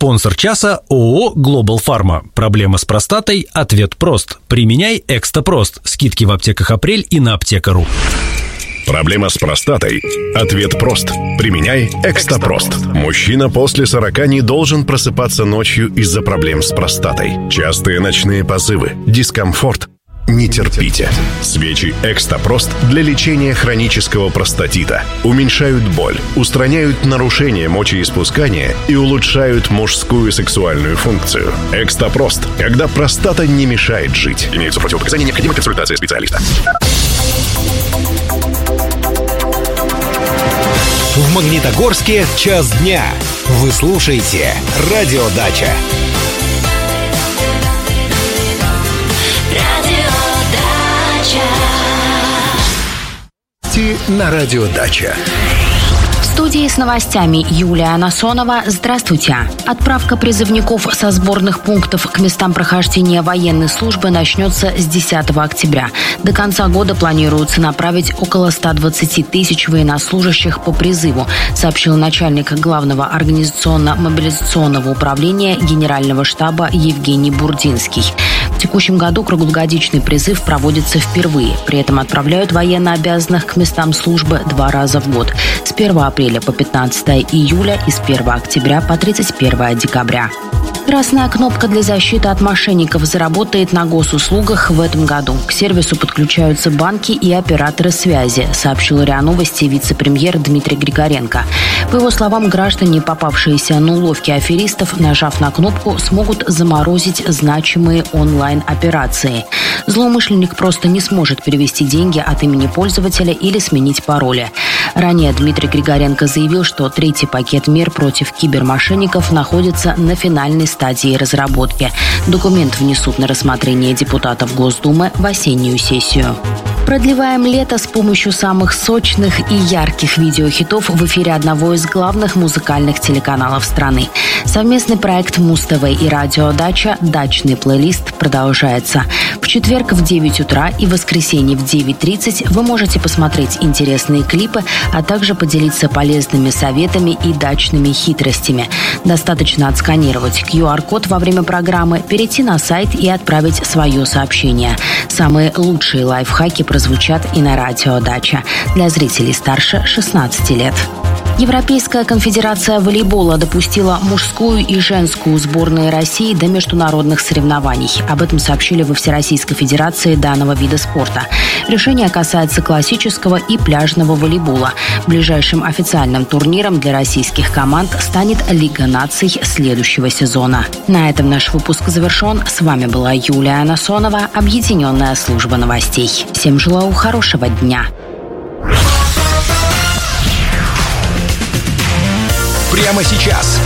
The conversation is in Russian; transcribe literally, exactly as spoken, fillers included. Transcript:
Спонсор часа – ООО «Глобал Фарма». Проблема с простатой? Ответ прост. Применяй Экстапрост. Скидки в аптеках «Апрель» и на аптека.ру. Проблема с простатой? Ответ прост. Применяй Экстапрост. Мужчина после сорока не должен просыпаться ночью из-за проблем с простатой. Частые ночные позывы, дискомфорт. Не терпите. Свечи Экстапрост для лечения хронического простатита уменьшают боль, устраняют нарушения мочеиспускания и улучшают мужскую сексуальную функцию. Экстапрост, когда простата не мешает жить. Имеются противопоказания, необходима консультация специалиста. В Магнитогорске час дня. Вы слушаете Радио Дача. На Радио Дача. В студии с новостями Юлия Насонова. Здравствуйте. Отправка призывников со сборных пунктов к местам прохождения военной службы начнется с десятого октября. До конца года планируется направить около ста двадцати тысяч военнослужащих по призыву, сообщил начальник Главного организационно-мобилизационного управления Генерального штаба Евгений Бурдинский. В текущем году круглогодичный призыв проводится впервые. При этом отправляют военнообязанных к местам службы два раза в год. С первого апреля по пятнадцатое июля и с первого октября по тридцать первое декабря. Красная кнопка для защиты от мошенников заработает на госуслугах в этом году. К сервису подключаются банки и операторы связи, сообщил РИА Новости вице-премьер Дмитрий Григоренко. По его словам, граждане, попавшиеся на уловки аферистов, нажав на кнопку, смогут заморозить значимые онлайн-операции. Злоумышленник просто не сможет перевести деньги от имени пользователя или сменить пароли. Ранее Дмитрий Григоренко заявил, что третий пакет мер против кибермошенников находится на финальной стадии разработки. Документ внесут на рассмотрение депутатов Госдумы в осеннюю сессию. Продлеваем лето с помощью самых сочных и ярких видеохитов в эфире одного из главных музыкальных телеканалов страны. Совместный проект Муз-ТВ и Радио Дача «Дачный плейлист» продолжается. В четверг в девять утра и в воскресенье в девять тридцать вы можете посмотреть интересные клипы, а также поделиться полезными советами и дачными хитростями. Достаточно отсканировать ку ар код во время программы, перейти на сайт и отправить свое сообщение. Самые лучшие лайфхаки прозвучат и на Радио Дача для зрителей старше шестнадцати лет. Европейская конфедерация волейбола допустила мужскую и женскую сборные России до международных соревнований. Об этом сообщили во Всероссийской федерации данного вида спорта. Решение касается классического и пляжного волейбола. Ближайшим официальным турниром для российских команд станет Лига наций следующего сезона. На этом наш выпуск завершен. С вами была Юлия Насонова, Объединенная служба новостей. Всем желаю хорошего дня. Прямо сейчас